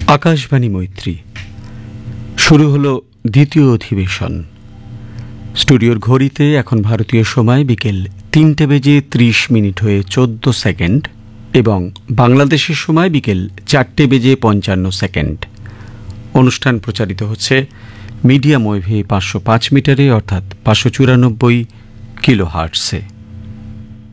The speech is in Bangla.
আকাশবাণী মৈত্রী শুরু হলো দ্বিতীয় অধিবেশন। স্টুডিওর ঘড়িতে এখন ভারতীয় সময় বিকেল ৩:৩০ হয়ে ১৪ এবং বাংলাদেশের সময় বিকেল ৪:৫৫। অনুষ্ঠান প্রচারিত হচ্ছে মিডিয়াম ওয়েভে ৫০৫ মিটারে অর্থাৎ ৫৯৪ কিলোহার্টজে।